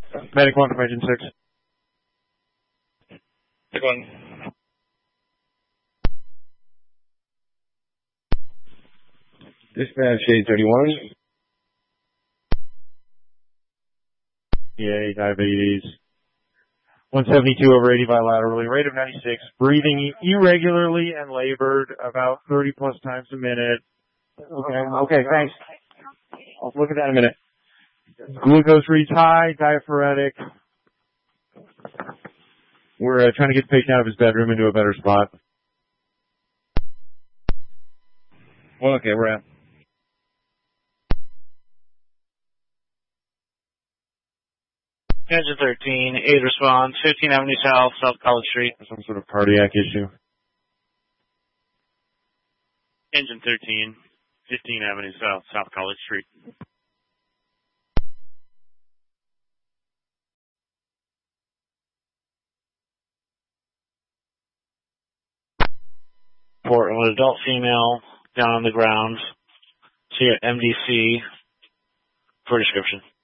Medic 1 from Engine 6. Medic 1. Dispatch 831. Yeah, diabetes. 172 over 80 bilaterally, rate of 96, breathing irregularly and labored about 30 plus times a minute. Okay, thanks. I'll look at that in a minute. Glucose reads high, diaphoretic. We're trying to get the patient out of his bedroom into a better spot. Well, okay, we're at. Engine 13, 8 response, 15 Avenue South, South College Street. Some sort of cardiac issue. Engine 13, 15 Avenue South, South College Street. Portland, adult female, down on the ground. See at MDC for description.